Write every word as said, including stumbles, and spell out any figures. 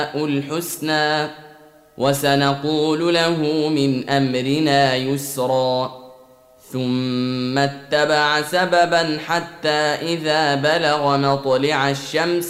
الحسنى وسنقول له من أمرنا يسرا ثم اتبع سببا حتى إذا بلغ مطلع الشمس